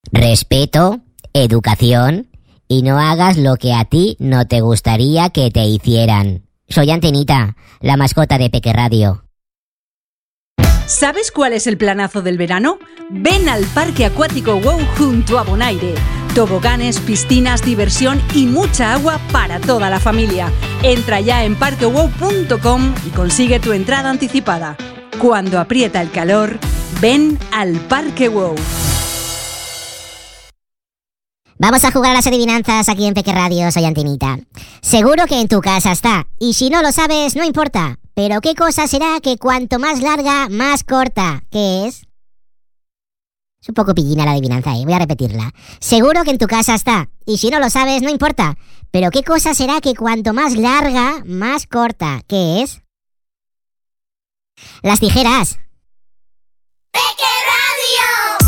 respeto, educación y no hagas lo que a ti no te gustaría que te hicieran. Soy Antenita, la mascota de Peque Radio. ¿Sabes cuál es el planazo del verano? Ven al Parque Acuático WOW junto a Bonaire. Toboganes, piscinas, diversión y mucha agua para toda la familia. Entra ya en parquewow.com y consigue tu entrada anticipada. Cuando aprieta el calor, ven al Parque WOW. Vamos a jugar a las adivinanzas aquí en Peque Radio, soy Antenita. Seguro que en tu casa está, y si no lo sabes, no importa. Pero ¿qué cosa será que cuanto más larga, más corta? ¿Qué es? Es un poco pillina la adivinanza, voy a repetirla. Seguro que en tu casa está, y si no lo sabes, no importa. Pero ¿qué cosa será que cuanto más larga, más corta? ¿Qué es? Las tijeras. ¡Peque Radio!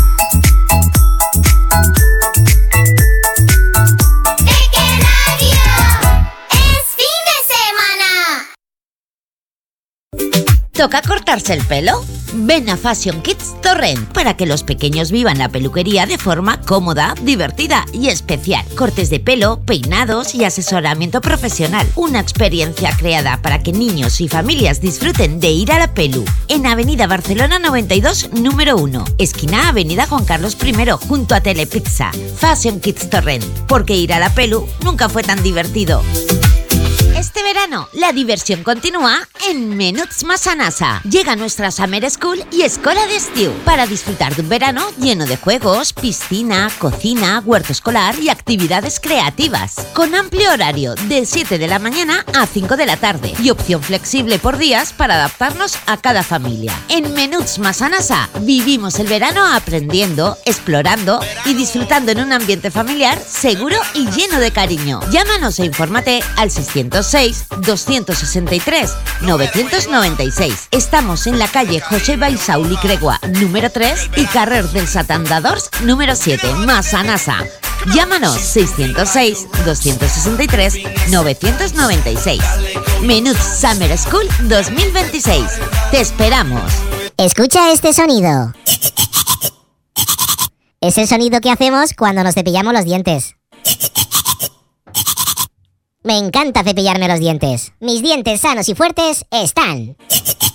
¿Toca cortarse el pelo? Ven a Fashion Kids Torrent para que los pequeños vivan la peluquería de forma cómoda, divertida y especial. Cortes de pelo, peinados y asesoramiento profesional. Una experiencia creada para que niños y familias disfruten de ir a la pelu. En Avenida Barcelona 92, número 1. Esquina Avenida Juan Carlos I, junto a Telepizza. Fashion Kids Torrent. Porque ir a la pelu nunca fue tan divertido. Este verano, la diversión continúa en Menuts Massanassa. Llega nuestra Summer School y Escola de Estiu para disfrutar de un verano lleno de juegos, piscina, cocina, huerto escolar y actividades creativas. Con amplio horario de 7 de la mañana a 5 de la tarde y opción flexible por días para adaptarnos a cada familia. En Menuts Massanassa vivimos el verano aprendiendo, explorando y disfrutando en un ambiente familiar seguro y lleno de cariño. Llámanos e infórmate al 606-263-996. Estamos en la calle José Baisauli Cregua, número 3 y Carrer del Satandadors, número 7, Massanassa. Llámanos 606-263-996. Menuts Summer School 2026. Te esperamos. Escucha este sonido. Es el sonido que hacemos cuando nos cepillamos los dientes. Me encanta cepillarme los dientes. Mis dientes sanos y fuertes están.